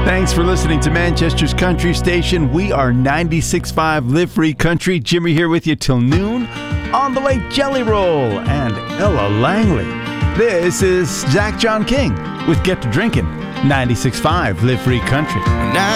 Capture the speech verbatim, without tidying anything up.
Thanks for listening to Manchester's Country Station. We are ninety-six point five Live Free Country. Jimmy here with you till noon. On the way, Jelly Roll and Ella Langley. This is Zach John King with Get to Drinking. ninety-six point five Live Free Country.